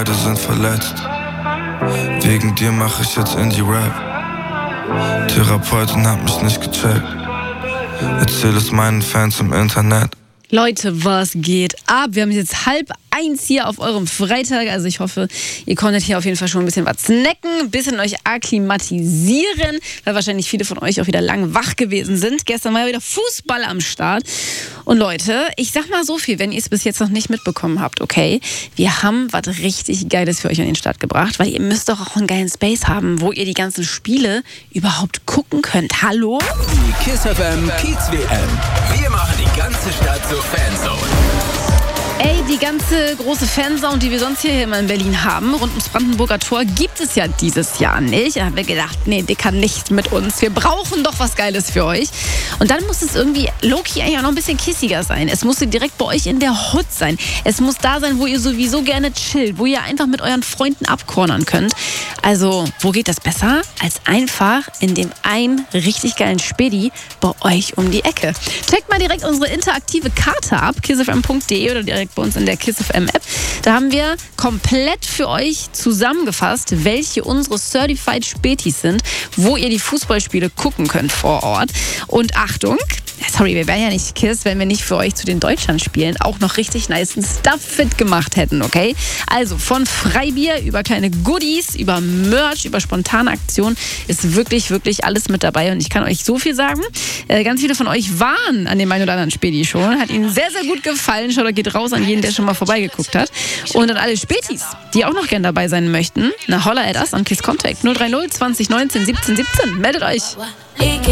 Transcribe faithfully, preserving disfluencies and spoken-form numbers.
beide sind verletzt. Wegen dir mach ich jetzt Indie-Rap. Therapeutin hat mich nicht gecheckt. Erzähl es meinen Fans im Internet. Leute, was geht ab? Wir haben jetzt halb eins hier auf eurem Freitag. Also ich hoffe, ihr konntet hier auf jeden Fall schon ein bisschen was snacken, ein bisschen euch akklimatisieren, weil wahrscheinlich viele von euch auch wieder lang wach gewesen sind. Gestern war ja wieder Fußball am Start. Und Leute, ich sag mal so viel, wenn ihr es bis jetzt noch nicht mitbekommen habt, okay? Wir haben was richtig Geiles für euch an den Start gebracht, weil ihr müsst doch auch einen geilen Space haben, wo ihr die ganzen Spiele überhaupt gucken könnt. Hallo? Die KISS F M Kiez W M. Wir machen die ganze Stadt zur Fanzone. Ey, die ganze große Fansound, die wir sonst hier immer in Berlin haben, rund ums Brandenburger Tor, gibt es ja dieses Jahr nicht. Da haben wir gedacht, nee, Dicker, nicht mit uns. Wir brauchen doch was Geiles für euch. Und dann muss es irgendwie low-key eigentlich auch noch ein bisschen kissiger sein. Es musste direkt bei euch in der Hood sein. Es muss da sein, wo ihr sowieso gerne chillt, wo ihr einfach mit euren Freunden abcornern könnt. Also, wo geht das besser? Als einfach in dem einen richtig geilen Späti bei euch um die Ecke. Checkt mal direkt unsere interaktive Karte ab, kiss f m punkt d e oder direkt bei uns in der KISS F M App. Da haben wir komplett für euch zusammengefasst, welche unsere Certified Spätis sind, wo ihr die Fußballspiele gucken könnt vor Ort. Und Achtung, sorry, wir wären ja nicht KISS, wenn wir nicht für euch zu den Deutschlandspielen auch noch richtig nice Stuff fit gemacht hätten, okay? Also von Freibier über kleine Goodies, über Merch, über spontane Aktionen ist wirklich, wirklich alles mit dabei. Und ich kann euch so viel sagen, äh, ganz viele von euch waren an dem einen oder anderen Späti schon. Hat ihnen sehr, sehr gut gefallen. Schaut, da geht raus an jeden, der schon mal vorbeigeguckt hat. Und an alle Spätis, die auch noch gern dabei sein möchten, na holla at us an KISS Contact null drei null zwanzig neunzehn siebzehn siebzehn. Meldet euch!